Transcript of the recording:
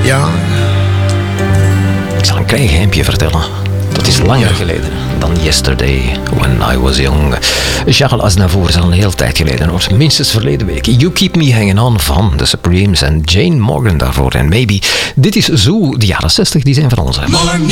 Ja. Ik zal een klein geheimpje vertellen. Dat is langer geleden dan Yesterday, When I Was Young. Charles Aznavour is al een hele tijd geleden, hoor. Minstens verleden week. You Keep Me Hanging On van The Supremes en Jane Morgan daarvoor. En Maybe. Dit is zo de jaren 60, die zijn van ons.